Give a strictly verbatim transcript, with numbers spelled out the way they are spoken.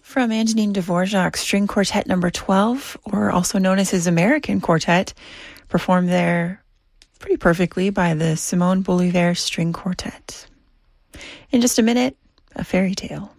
From Antonin Dvorak's String Quartet number twelve, or also known as his American Quartet, performed there pretty perfectly by the Simone Bolivar String Quartet. In just a minute, a fairy tale.